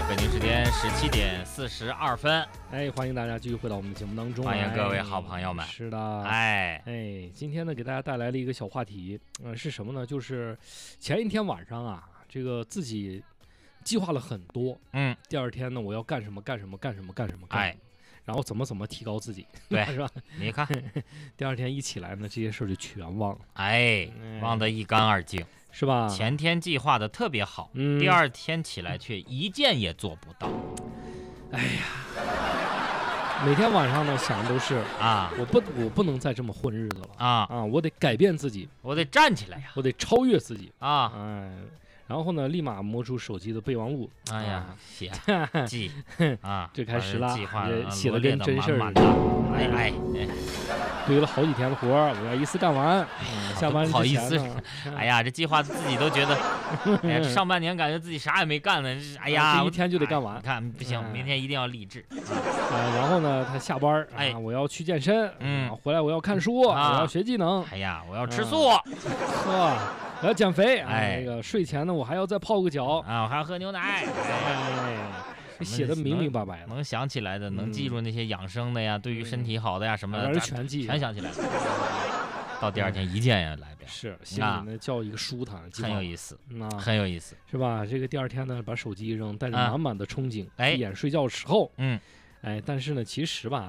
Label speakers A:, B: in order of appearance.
A: 北京时间17:42。
B: 哎，欢迎大家继续回到我们的节目当中，
A: 欢迎各位好朋友们。
B: 是的，今天呢给大家带来了一个小话题，是什么呢？就是前一天晚上啊，这个自己计划了很多，第二天呢我要干什么，然后怎么提高自己，
A: 对，
B: 是吧？
A: 你看，
B: 第二天一起来呢，这些事儿就全忘了，
A: 忘得一干二净，
B: 是吧？
A: 前天计划的特别好，第二天起来却一件也做不到。
B: 哎呀，每天晚上呢想的都是啊，我不能再这么混日子了啊，我得改变自己，
A: 我得站起来呀，
B: 我得超越自己
A: 啊，
B: 然后呢，立马摸出手机的备忘录，
A: 记啊，
B: 这开始了，写
A: 的
B: 跟真事儿似
A: 的，
B: 堆了好几天的活儿，我要一次干完，下班
A: 不好意思，哎呀，这计划自己都觉得，哎呀，上半年感觉自己啥也没干呢，哎呀，
B: 这一天就得干完，
A: 看不行，明天一定要励志。
B: 然后呢，他下班，我要去健身，回来我要看书，我要学技能，
A: 哎呀，我要吃素，
B: 我要减肥，那个睡前呢，我还要再泡个脚
A: 啊，我还要喝牛奶，
B: 写的明明白白的，
A: 能想起来的，能记住那些养生的呀，对于身体好的呀什么的，
B: 全记，
A: 全想起来了。到第二天一件也来不了，
B: 是心里呢叫一个舒坦，
A: 很有意思，很有意思，
B: 是吧？这个第二天呢，把手机一扔，带着满满的憧憬，闭眼睡觉的时候，但是呢，其实吧。